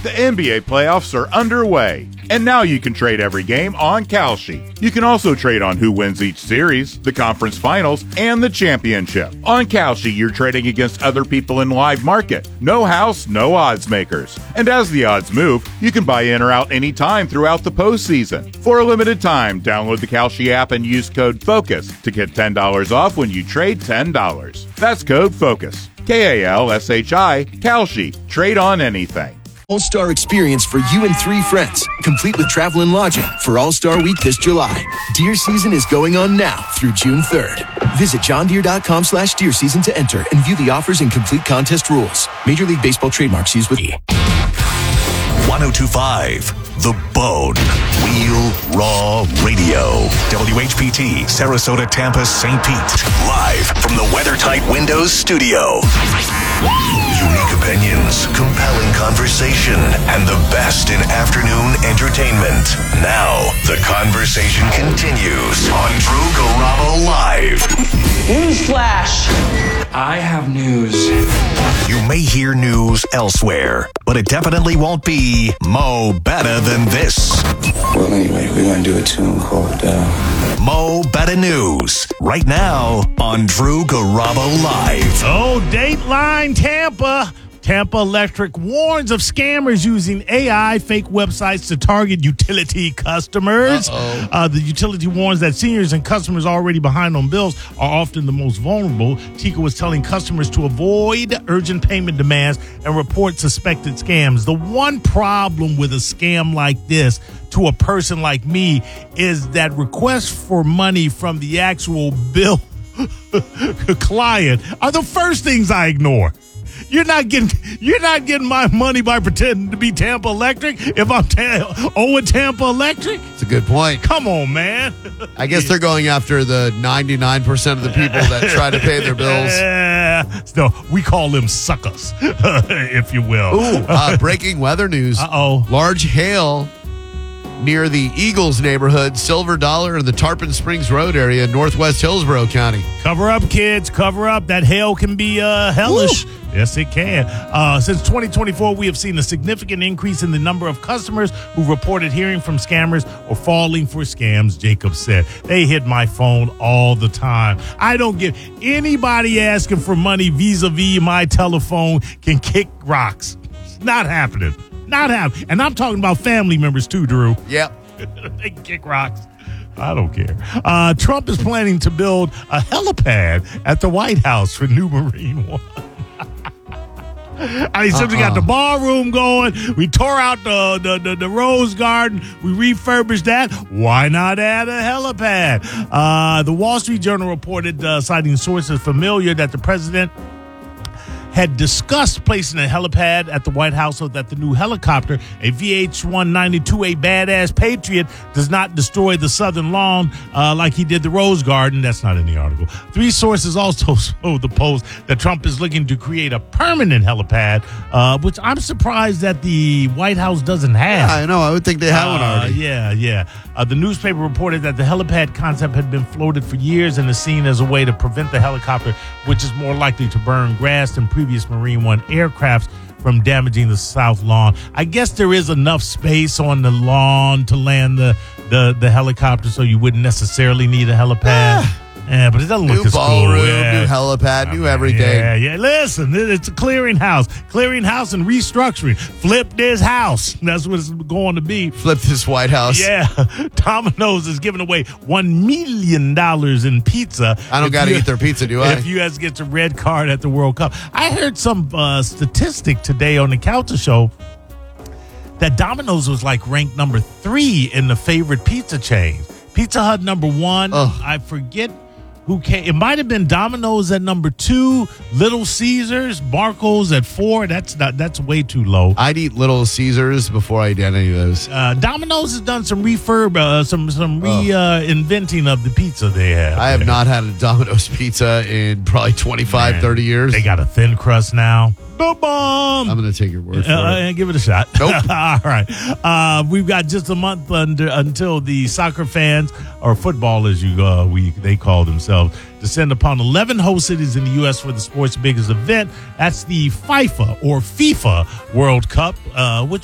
The NBA playoffs are underway, and now you can trade every game on Kalshi. You can also trade on who wins each series, the conference finals, and the championship. On Kalshi, you're trading against other people in live market. No house, no odds makers. And as the odds move, you can buy in or out anytime throughout the postseason. For a limited time, download the Kalshi app and use code FOCUS to get $10 off when you trade $10. That's code FOCUS. Kalshi, Kalshi. Trade on anything. All-Star experience for you and 3 friends, complete with travel and lodging for All-Star Week this July. Deer season is going on now through June 3rd. Visit johndeere.com/deer season to enter and view the offers and complete contest rules. Major League Baseball trademarks used with E. 102.5 The Bone. Real Raw Radio. WHPT, Sarasota, Tampa, St. Pete. Live from the WeatherTight Windows studio. Unique opinions, compelling conversation, and the best in afternoon entertainment. Now, the conversation continues on Drew Garabo Live. Newsflash! I have news. You may hear news elsewhere, but it definitely won't be Mo Better Than This. Well, anyway, we're going to do a tune called Mo Better News, right now on Drew Garabo Live. Oh, Dateline Tampa. Tampa Electric warns of scammers using AI fake websites to target utility customers. The utility warns that seniors and customers already behind on bills are often the most vulnerable. TECO was telling customers to avoid urgent payment demands and report suspected scams. The one problem with a scam like this to a person like me is that requests for money from the actual bill client are the first things I ignore. You're not getting my money by pretending to be Tampa Electric if I'm owing Tampa Electric. It's a good point. Come on, man. I guess they're going after the 99% of the people that try to pay their bills. No, we call them suckers, if you will. Ooh, breaking weather news. Large hail near the Eagles neighborhood, Silver Dollar, in the Tarpon Springs Road area in northwest Hillsborough County. Cover up, kids. Cover up. That hail can be hellish. Ooh. Yes, it can. Since 2024, we have seen a significant increase in the number of customers who reported hearing from scammers or falling for scams, Jacob said. They hit my phone all the time. I don't get anybody asking for money vis-a-vis my telephone can kick rocks. It's not happening. Not happening. And I'm talking about family members too, Drew. Yep. They can kick rocks. I don't care. Trump is planning to build a helipad at the White House for New Marine One. I mean, we got the ballroom going. We tore out the Rose Garden. We refurbished that. Why not add a helipad? The Wall Street Journal reported, citing sources familiar, that the president had discussed placing a helipad at the White House so that the new helicopter, a VH-192, a badass Patriot, does not destroy the southern lawn like he did the Rose Garden. That's not in the article. 3 sources also showed the post that Trump is looking to create a permanent helipad, which I'm surprised that the White House doesn't have. Yeah, I know. I would think they have one already. Yeah. The newspaper reported that the helipad concept had been floated for years and is seen as a way to prevent the helicopter, which is more likely to burn grass than previous Marine One aircrafts, from damaging the south lawn. I guess there is enough space on the lawn to land the helicopter, so you wouldn't necessarily need a helipad. Yeah, but it doesn't look as cool. New ballroom, new helipad, new everything. Yeah. Listen, it's a clearinghouse and restructuring. Flip this house. That's what it's going to be. Flip this White House. Yeah. Domino's is giving away $1 million in pizza. I don't got to eat their pizza, do I? If U.S. gets a red card at the World Cup. I heard some statistic today on the Couch Show that Domino's was like ranked number 3 in the favorite pizza chains. Pizza Hut number 1. I forget who came. It might have been Domino's at number 2, Little Caesars, Marco's at 4. That's way too low. I'd eat Little Caesars before I eat any of those. Domino's has done some reinventing of the pizza they have. I have not had a Domino's pizza in probably 25, 30 years. They got a thin crust now. Bomb. I'm going to take your word for it. Give it a shot. Nope. All right. We've got just a month until the soccer fans, or football as they call themselves, descend upon 11 host cities in the U.S. for the sport's biggest event. That's the FIFA World Cup, which